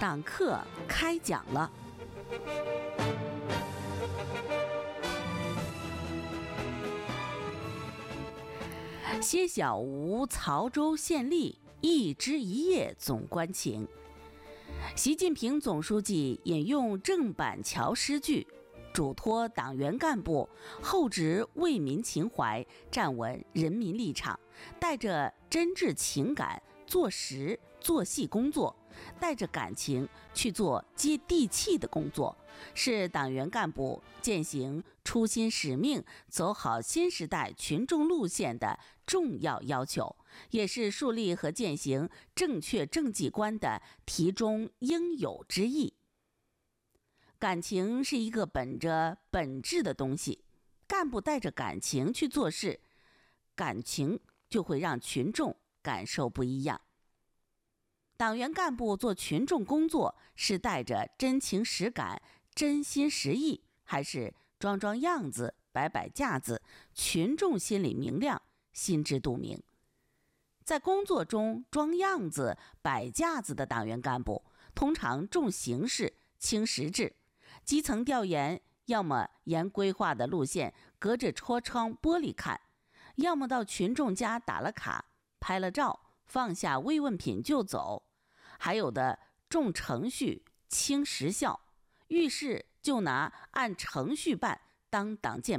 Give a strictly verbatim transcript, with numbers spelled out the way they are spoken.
党课开讲了。歇小吴曹州县吏，一枝一叶总关情。习近平总书记引用郑板桥诗句，嘱托党员干部厚植为民情怀，站稳人民立场，带着真挚情感做实做细工作，带着感情去做接地气的工作，是党员干部践行初心使命、走好新时代群众路线的重要要求，也是树立和践行正确政绩观的题中应有之义。感情是一个本着本质的东西，干部带着感情去做事，感情就会让群众感受不一样。党员干部做群众工作是带着真情实感、真心实意，还是装装样子、摆摆架子，群众心里明亮，心知肚明。在工作中装样子、摆架子的党员干部，通常重形式轻实质，基层调研要么沿规划的路线隔着车窗玻璃看，要么到群众家打了卡、拍了照，放下慰问品就走。还有的重程序轻实效，遇事就拿按程序办当挡箭